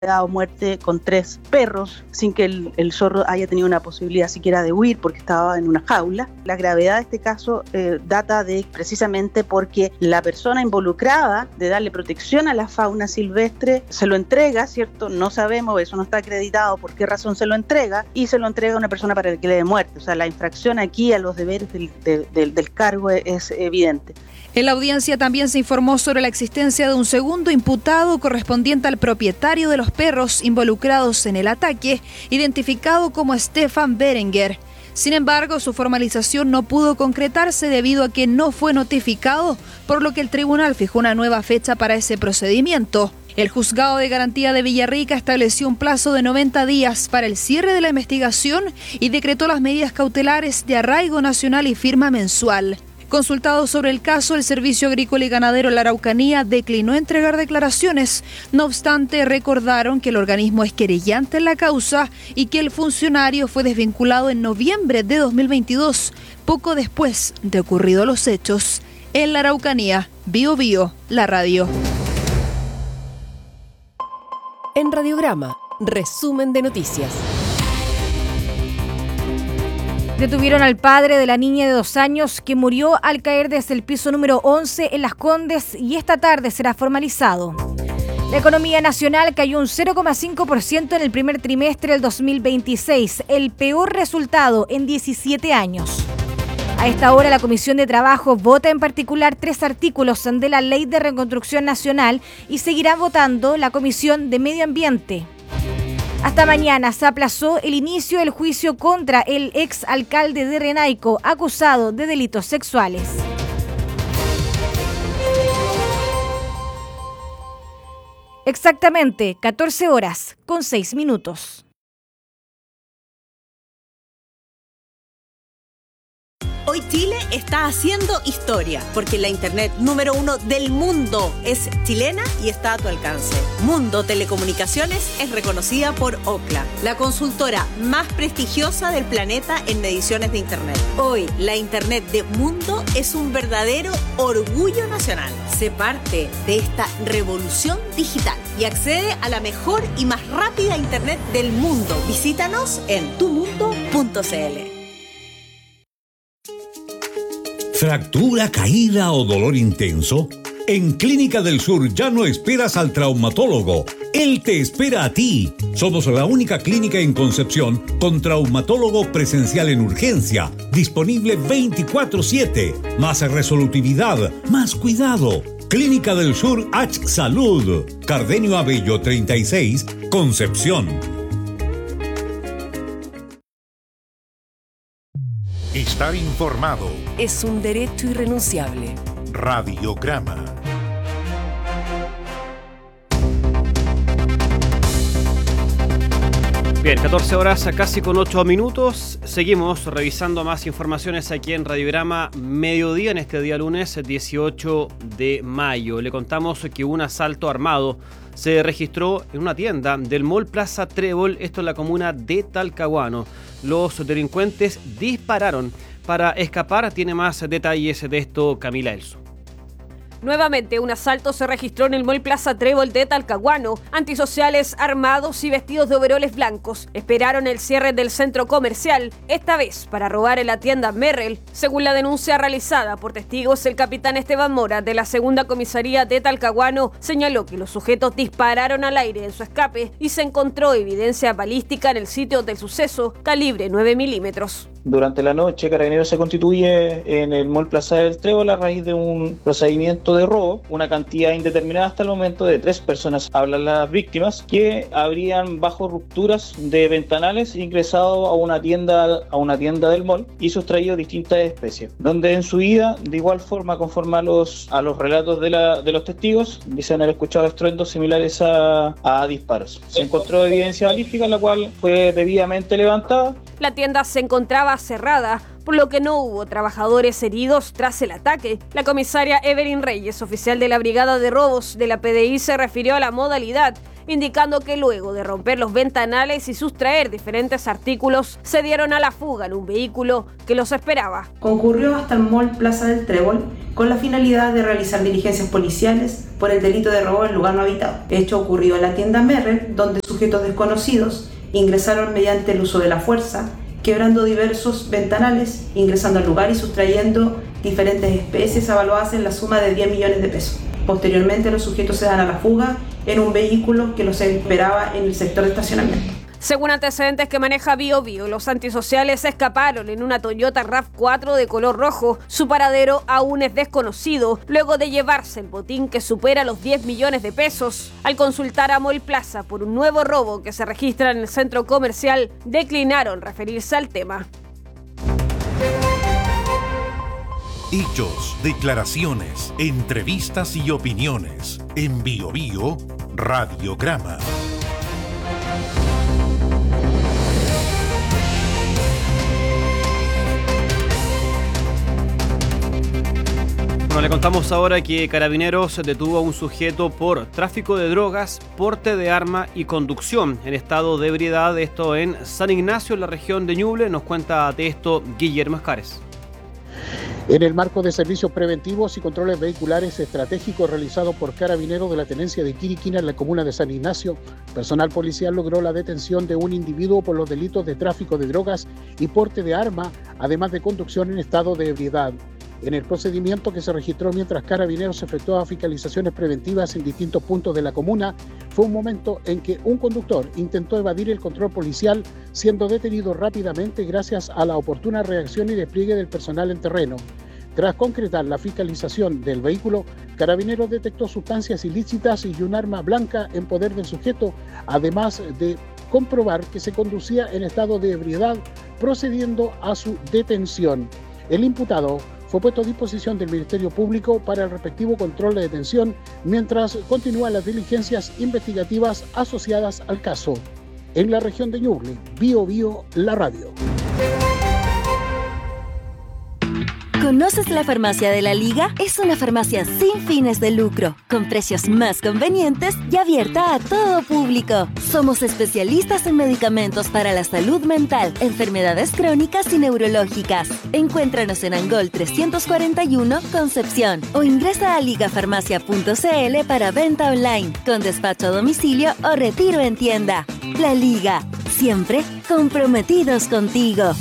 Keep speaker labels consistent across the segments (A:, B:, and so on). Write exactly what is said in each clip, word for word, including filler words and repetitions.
A: dado muerte con tres perros sin que el, el zorro haya tenido una posibilidad siquiera de huir porque estaba en una jaula. La gravedad de este caso eh, data de precisamente porque la persona involucrada de darle protección a la fauna silvestre se lo entrega, ¿cierto? No sabemos, eso no está acreditado por qué razón se lo entrega, y se lo entrega a una persona para que le dé muerte. O sea, la infracción aquí a los deberes del, del, del, del cargo es, es evidente.
B: En la audiencia también se informó sobre la existencia de un segundo imputado correspondiente al propietario de los perros involucrados en el ataque, identificado como Stefan Berenguer. Sin embargo, su formalización no pudo concretarse debido a que no fue notificado, por lo que el tribunal fijó una nueva fecha para ese procedimiento. El Juzgado de Garantía de Villarrica estableció un plazo de noventa días para el cierre de la investigación y decretó las medidas cautelares de arraigo nacional y firma mensual. Consultado sobre el caso, el Servicio Agrícola y Ganadero La Araucanía declinó entregar declaraciones. No obstante, recordaron que el organismo es querellante en la causa y que el funcionario fue desvinculado en noviembre de dos mil veintidós, poco después de ocurridos los hechos. En La Araucanía, Bio Bio, la radio.
C: En Radiograma, resumen de noticias.
D: Detuvieron al padre de la niña de dos años que murió al caer desde el piso número once en Las Condes y esta tarde será formalizado. La economía nacional cayó un cero coma cinco por ciento en el primer trimestre del dos mil veintiséis, el peor resultado en diecisiete años. A esta hora la Comisión de Trabajo vota en particular tres artículos de la Ley de Reconstrucción Nacional y seguirá votando la Comisión de Medio Ambiente. Hasta mañana se aplazó el inicio del juicio contra el ex alcalde de Renaico, acusado de delitos sexuales. Exactamente catorce horas con seis minutos.
E: Hoy Chile está haciendo historia, porque la internet número uno del mundo es chilena y está a tu alcance. Mundo Telecomunicaciones es reconocida por Ookla, la consultora más prestigiosa del planeta en mediciones de internet. Hoy, la internet de Mundo es un verdadero orgullo nacional. Sé parte de esta revolución digital y accede a la mejor y más rápida internet del mundo. Visítanos en tu mundo punto c l.
F: ¿Fractura, caída o dolor intenso? En Clínica del Sur ya no esperas al traumatólogo. Él te espera a ti. Somos la única clínica en Concepción con traumatólogo presencial en urgencia, disponible veinticuatro siete. Más resolutividad, más cuidado. Clínica del Sur H Salud. Cardenio Abello treinta y seis, Concepción.
G: Estar informado
C: es un derecho irrenunciable.
G: Radiograma.
H: Bien, catorce horas, casi con ocho minutos. Seguimos revisando más informaciones aquí en Radiograma Mediodía en este día lunes dieciocho de mayo. Le contamos que un asalto armado se registró en una tienda del Mall Plaza Trébol, esto en la comuna de Talcahuano. Los delincuentes dispararon para escapar. Tiene más detalles de esto Camila Elso.
I: Nuevamente, un asalto se registró en el Mall Plaza Trébol de Talcahuano. Antisociales armados y vestidos de overoles blancos esperaron el cierre del centro comercial, esta vez para robar en la tienda Merrell. Según la denuncia realizada por testigos, el capitán Esteban Mora, de la segunda comisaría de Talcahuano, señaló que los sujetos dispararon al aire en su escape y se encontró evidencia balística en el sitio del suceso, calibre nueve milímetros.
J: Durante la noche, Carabineros se constituye en el Mall Plaza del Trébol a raíz de un procedimiento de robo. Una cantidad indeterminada hasta el momento de tres personas, hablan las víctimas, que habrían bajo rupturas de ventanales ingresado a una tienda a una tienda del mall y sustraído distintas especies, donde en su ida, de igual forma, conforme a los, a los relatos de, la, de los testigos, dicen haber escuchado estruendos similares a, a disparos. Se encontró evidencia balística, la cual fue debidamente levantada.
I: La tienda se encontraba cerrada, por lo que no hubo trabajadores heridos tras el ataque. La comisaria Evelyn Reyes, oficial de la Brigada de Robos de la P D I, se refirió a la modalidad, indicando que luego de romper los ventanales y sustraer diferentes artículos, se dieron a la fuga en un vehículo que los esperaba.
K: Concurrió hasta el Mall Plaza del Trébol con la finalidad de realizar diligencias policiales por el delito de robo en lugar no habitado. Hecho ocurrido en la tienda Merrell, donde sujetos desconocidos ingresaron mediante el uso de la fuerza, quebrando diversos ventanales, ingresando al lugar y sustrayendo diferentes especies avaluadas en la suma de diez millones de pesos. Posteriormente, los sujetos se dan a la fuga en un vehículo que los esperaba en el sector de estacionamiento.
I: Según antecedentes que maneja Bio Bio, los antisociales escaparon en una Toyota RAV cuatro de color rojo. Su paradero aún es desconocido, luego de llevarse el botín que supera los diez millones de pesos. Al consultar a Mall Plaza por un nuevo robo que se registra en el centro comercial, declinaron referirse al tema.
G: Hechos, declaraciones, entrevistas y opiniones. En Bio Bio, Radiograma.
H: Bueno, le contamos ahora que Carabineros detuvo a un sujeto por tráfico de drogas, porte de arma y conducción en estado de ebriedad. Esto en San Ignacio, en la región de Ñuble. Nos cuenta de esto Guillermo Escares.
L: En el marco de servicios preventivos y controles vehiculares estratégicos realizados por Carabineros de la Tenencia de Quiriquina en la comuna de San Ignacio, personal policial logró la detención de un individuo por los delitos de tráfico de drogas y porte de arma, además de conducción en estado de ebriedad. En el procedimiento que se registró mientras Carabineros efectuaba fiscalizaciones preventivas en distintos puntos de la comuna, fue un momento en que un conductor intentó evadir el control policial, siendo detenido rápidamente gracias a la oportuna reacción y despliegue del personal en terreno. Tras concretar la fiscalización del vehículo, Carabineros detectó sustancias ilícitas y un arma blanca en poder del sujeto, además de comprobar que se conducía en estado de ebriedad, procediendo a su detención. El imputado fue puesto a disposición del Ministerio Público para el respectivo control de detención mientras continúan las diligencias investigativas asociadas al caso. En la región de Ñuble, Bio Bio, la radio.
M: ¿Conoces la Farmacia de la Liga? Es una farmacia sin fines de lucro, con precios más convenientes y abierta a todo público. Somos especialistas en medicamentos para la salud mental, enfermedades crónicas y neurológicas. Encuéntranos en Angol trescientos cuarenta y uno, Concepción, o ingresa a ligafarmacia punto c l para venta online, con despacho a domicilio o retiro en tienda. La Liga, siempre comprometidos contigo.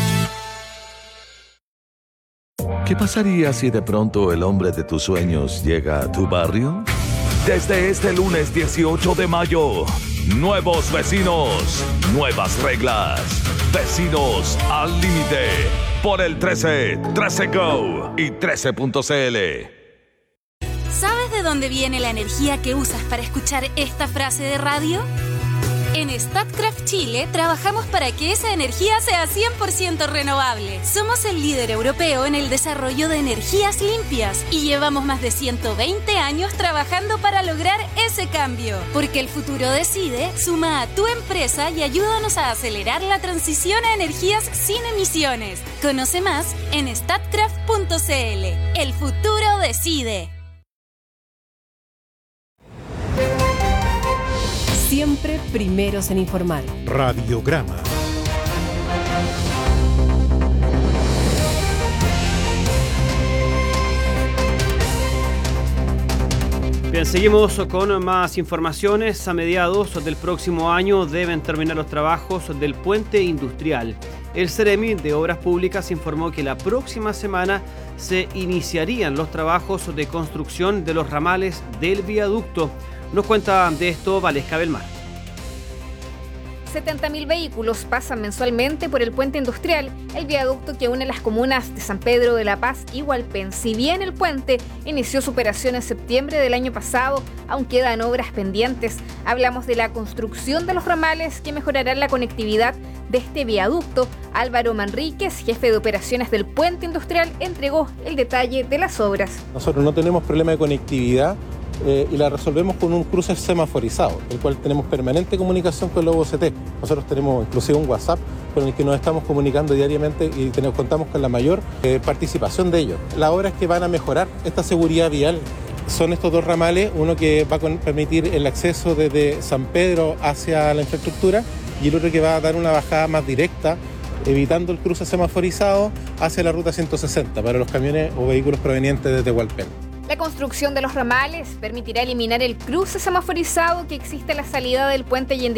N: ¿Qué pasaría si de pronto el hombre de tus sueños llega a tu barrio? Desde este lunes dieciocho de mayo, nuevos vecinos, nuevas reglas. Vecinos al límite por el trece, trece Go y trece punto c l.
O: ¿Sabes de dónde viene la energía que usas para escuchar esta frase de radio? En Statkraft Chile trabajamos para que esa energía sea cien por ciento renovable. Somos el líder europeo en el desarrollo de energías limpias y llevamos más de ciento veinte años trabajando para lograr ese cambio. Porque el futuro decide, suma a tu empresa y ayúdanos a acelerar la transición a energías sin emisiones. Conoce más en statkraft punto c l. El futuro decide.
C: Siempre primeros en informar.
G: Radiograma.
H: Bien, seguimos con más informaciones. A mediados del próximo año deben terminar los trabajos del puente industrial. El Ceremi de Obras Públicas informó que la próxima semana se iniciarían los trabajos de construcción de los ramales del viaducto. Nos cuenta de esto Valesca Belmar.
B: setenta mil vehículos pasan mensualmente por el puente industrial, el viaducto que une las comunas de San Pedro de la Paz y Hualpén. Si bien el puente inició su operación en septiembre del año pasado, aún quedan obras pendientes. Hablamos de la construcción de los ramales que mejorarán la conectividad de este viaducto. Álvaro Manríquez, jefe de operaciones del puente industrial, entregó el detalle de las obras.
P: Nosotros no tenemos problema de conectividad eh, y la resolvemos con un cruce semaforizado, el cual tenemos permanente comunicación con los O C T. Nosotros tenemos inclusive un WhatsApp con el que nos estamos comunicando diariamente y tenemos, contamos con la mayor eh, participación de ellos. Las obras que van a mejorar esta seguridad vial son estos dos ramales, uno que va a permitir el acceso desde San Pedro hacia la infraestructura y el otro que va a dar una bajada más directa, evitando el cruce semaforizado hacia la ruta ciento sesenta para los camiones o vehículos provenientes desde Hualpén.
Q: La construcción de los ramales permitirá eliminar el cruce semaforizado que existe a la salida del puente y en